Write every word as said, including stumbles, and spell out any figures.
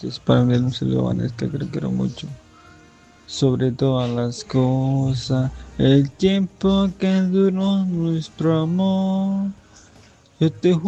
antes. Para enviar un saludo a Vanessa, que quiero mucho. Sobre todas las cosas, el tiempo que duró nuestro amor. Yo te